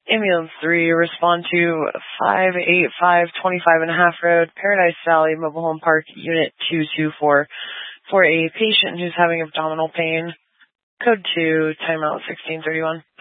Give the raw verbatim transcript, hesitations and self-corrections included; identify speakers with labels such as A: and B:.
A: Ambulance three, respond to five eight five twenty-five and a half Road, Paradise Valley Mobile Home Park, Unit two two four, for a patient who's having abdominal pain. Code two, timeout sixteen thirty-one.